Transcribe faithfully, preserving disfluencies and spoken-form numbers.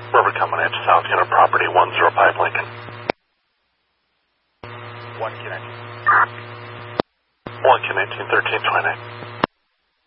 River Combination, South Unit Property, one zero five Lincoln. One connection. one Q nineteen thirteen twenty-nine.